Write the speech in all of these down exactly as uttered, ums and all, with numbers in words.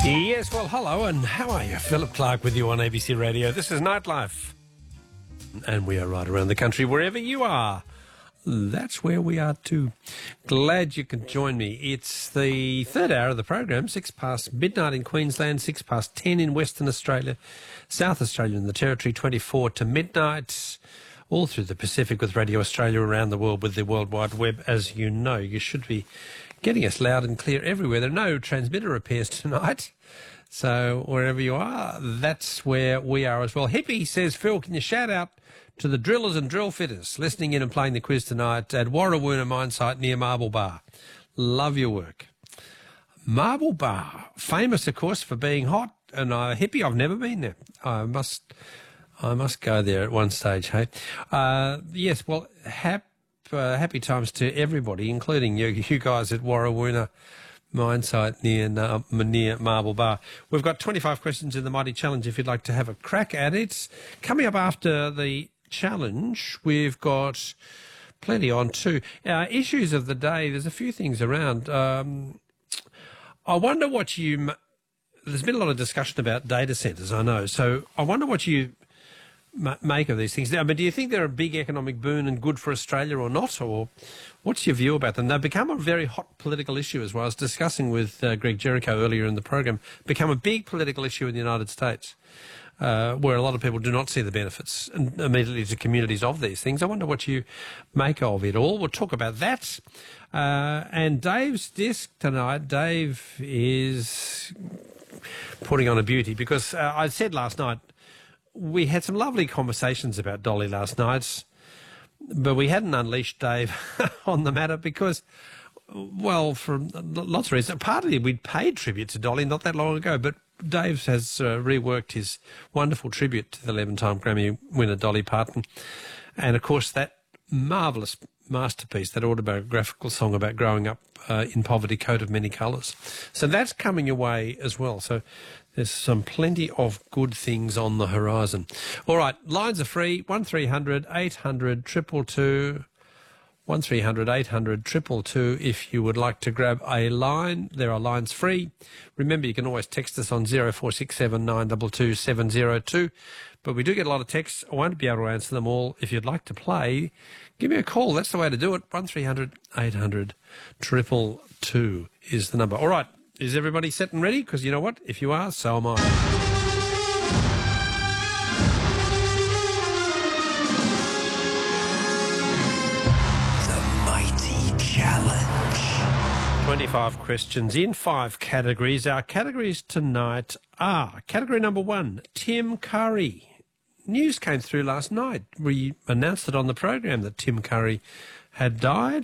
Yes, well, hello, and how are you? Philip Clark with you on A B C Radio. This is Nightlife, and we are right around the country, wherever you are. That's where we are too. Glad you can join me. It's the third hour of the program, six past midnight in Queensland, six past ten in Western Australia, South Australia and the Territory, twenty-four to midnight, all through the Pacific with Radio Australia, around the world with the World Wide Web. As you know, you should be getting us loud and clear everywhere. There are no transmitter repairs tonight, so wherever you are, that's where we are as well. Hippie says, Phil, can you shout out to the drillers and drill fitters listening in and playing the quiz tonight at Warrawoona mine site near Marble Bar? Love your work. Marble Bar, famous, of course, for being hot, and uh, Hippie, I've never been there. I must, I must go there at one stage, hey? Uh, yes, well, hap, uh, happy times to everybody, including you, you guys at Warrawoona mine site near, uh, near Marble Bar. We've got twenty-five questions in the Mighty Challenge if you'd like to have a crack at it. Coming up after the challenge, we've got plenty on too. Uh, issues of the day, there's a few things around. Um, I wonder what you... There's been a lot of discussion about data centres, I know. So I wonder what you m- make of these things. I mean, do you think they're a big economic boon and good for Australia or not? Or what's your view about them? They've become a very hot political issue, as well. I was discussing with uh, Greg Jericho earlier in the program, become a big political issue in the United States, uh, where a lot of people do not see the benefits immediately to communities of these things. I wonder what you make of it all. We'll talk about that. Uh, and Dave's disc tonight, Dave is putting on a beauty, because uh, I said last night, we had some lovely conversations about Dolly last night, but we hadn't unleashed Dave on the matter because, well, for lots of reasons. Partly we'd paid tribute to Dolly not that long ago, but Dave has uh, reworked his wonderful tribute to the eleven-time Grammy winner Dolly Parton. And, of course, that marvellous masterpiece, that autobiographical song about growing up uh, in poverty, coat of many colours. So that's coming your way as well. So there's some plenty of good things on the horizon. All right, lines are free, one three hundred eight hundred two two two, one three hundred eight hundred two two two if you would like to grab a line. There are lines free. Remember, you can always text us on zero four six seven nine two two seven zero two. But we do get a lot of texts. I won't be able to answer them all. If you'd like to play, give me a call. That's the way to do it. one three hundred eight hundred two two two is the number. All right. Is everybody set and ready? Because you know what? If you are, so am I. The Mighty Challenge. twenty-five questions in five categories. Our categories tonight are category number one, Tim Curry. News came through last night. We announced it on the program that Tim Curry had died.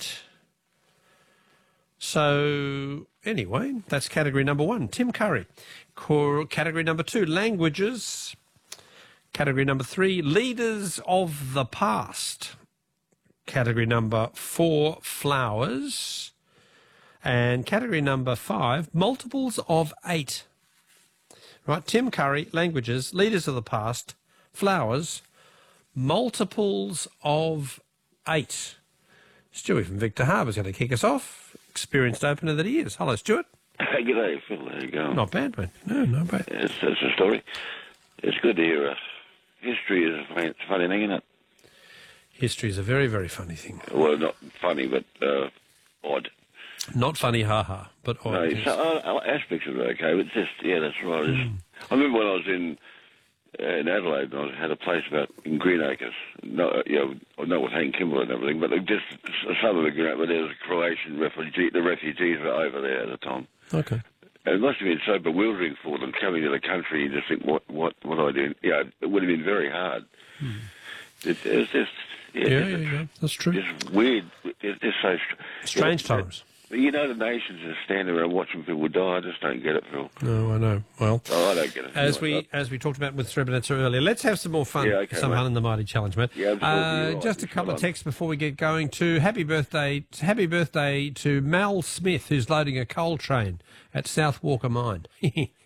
So, anyway, that's category number one, Tim Curry. Core, category number two, languages. Category number three, leaders of the past. Category number four, flowers. And category number five, multiples of eight. Right, Tim Curry, languages, leaders of the past, flowers, multiples of eight. Stewie from Victor Harbour is going to kick us off. Experienced opener that he is. Hello, Stuart. Hey, g'day, Phil. How you going? Not bad, mate. No, not bad. It's, it's a story. It's good to hear. Uh, history is a funny, it's a funny thing, isn't it? History is a very, very funny thing. Well, not funny, but uh, odd. Not funny, ha-ha, but odd. No, Yes. so, uh, aspects of it okay, but just, yeah, that's right. Mm. I remember when I was in uh, in Adelaide, and I had a place about in Greenacres. No, uh, you know, I know with Hank Kimball and everything, but just a suburb of Greenacres, where there was a Croatian refugee. The refugees were over there at the time. Okay. And it must have been so bewildering for them coming to the country. You just think, what, what, what do I do? Yeah, it would have been very hard. Mm. It, it was just, yeah, Yeah, just, yeah, yeah. That's true. Just weird. It's just so str- Strange yeah, times. You know, the nations are standing around watching people die. I just don't get it, Phil. No, I know. Well, oh, I don't get it. As anyway, we as we talked about with Srebrenica earlier, let's have some more fun. Yeah, okay, some mate. fun in the Mighty Challenge, mate. Yeah, absolutely, uh, you're right. just a It's couple well of done. texts before we get going. To happy birthday, happy birthday to Mal Smith, who's loading a coal train at South Walker Mine.